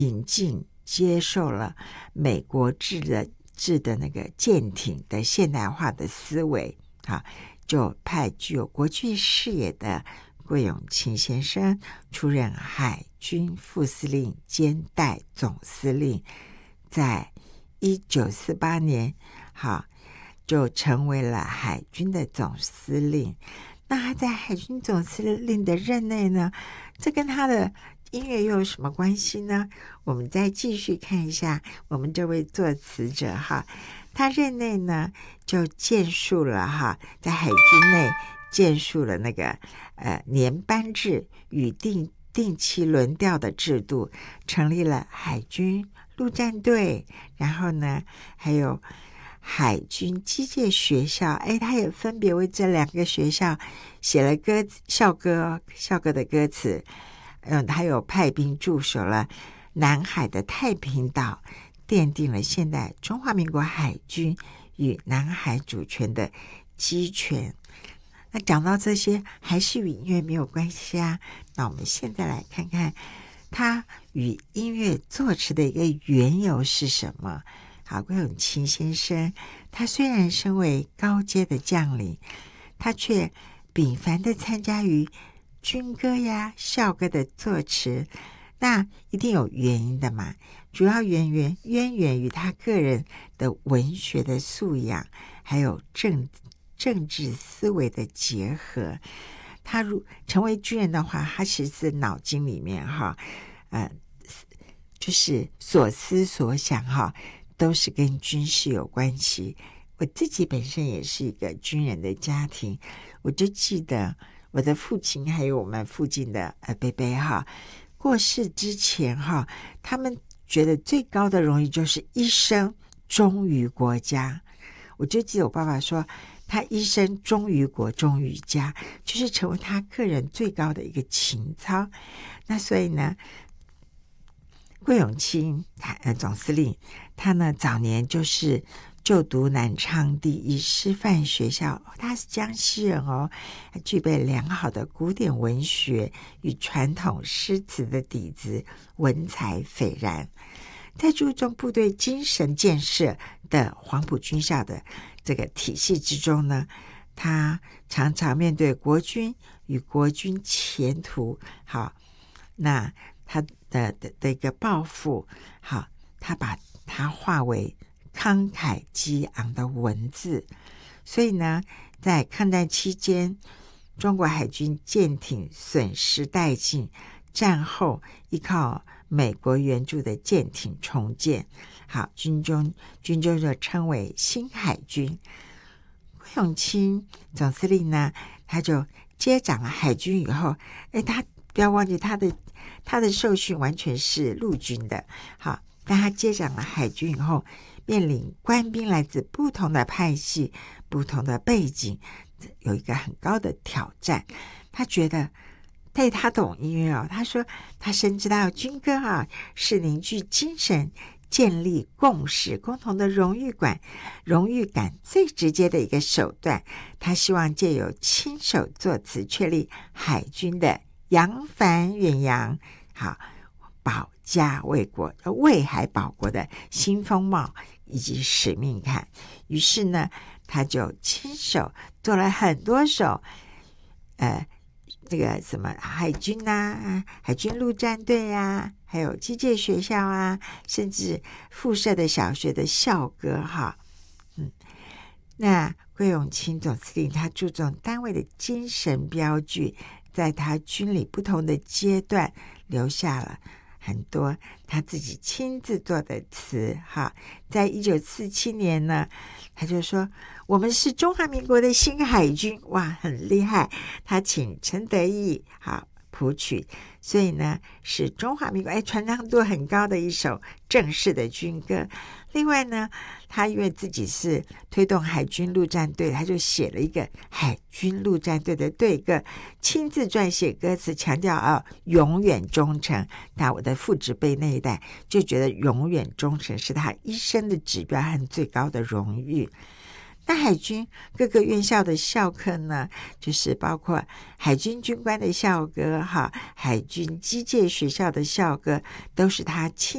引进接受了美国制的那个舰艇的现代化的思维，就派具有国际视野的桂永清先生出任海军副司令兼代总司令，在1948年就成为了海军的总司令。那他在海军总司令的任内呢，这跟他的音乐又有什么关系呢？我们再继续看一下我们这位作词者他任内呢就建树了在海军内建树了那个年班制与定期轮调的制度，成立了海军陆战队，然后呢还有海军机械学校，他也分别为这2个学校写了校歌的歌词。还有派兵驻守了南海的太平岛，奠定了现代中华民国海军与南海主权的基权。那讲到这些还是与音乐没有关系啊，那我们现在来看看他与音乐作词的一个缘由是什么。桂永清先生他虽然身为高阶的将领，他却频繁的参加于军歌呀校歌的作词，那一定有原因的嘛，主要渊源于他个人的文学的素养，还有政治思维的结合。他成为军人的话，他其实是脑筋里面就是所思所想都是跟军事有关系。我自己本身也是一个军人的家庭，我就记得我的父亲还有我们附近的伯伯过世之前他们觉得最高的荣誉就是一生忠于国家。我就记得我爸爸说他一生忠于国忠于家，就是成为他个人最高的一个情操。那所以呢，桂永清总司令他呢早年就是就读南昌第一师范学校，他是江西人具备良好的古典文学与传统诗词的底子，文采斐然。在注重部队精神建设的黄埔军校的这个体系之中呢，他常常面对国军与国军前途那他的一个抱负他把它化为慷慨激昂的文字。所以呢，在抗战期间，中国海军舰艇损失殆尽，战后依靠美国援助的舰艇重建，军中就称为新海军。桂永清总司令呢，他就接掌了海军以后，他不要忘记他的受训完全是陆军的，但他接掌了海军以后，面临官兵来自不同的派系、不同的背景，有一个很高的挑战。他觉得对他懂音乐他说他深知到军歌是凝聚精神、建立共识、共同的荣誉感最直接的一个手段。他希望借由亲手作词，确立海军的扬帆远扬，保家卫国、为海保国的新风貌以及使命感。于是呢，他就亲手做了很多首这个什么海军海军陆战队还有机械学校甚至附设的小学的校歌那桂永清总司令他注重单位的精神标具，在他军里不同的阶段留下了很多他自己亲自做的词在1947年呢，他就说我们是中华民国的新海军，哇，很厉害。他请陈德义谱曲，所以呢是中华民国传唱度很高的一首正式的军歌。另外呢，他因为自己是推动海军陆战队，他就写了一个海军陆战队的队歌，亲自撰写歌词，强调永远忠诚。那我的父执辈那一代就觉得永远忠诚是他一生的指标和最高的荣誉。那海军各个院校的校课呢，就是包括海军军官的校歌海军机械学校的校歌，都是他亲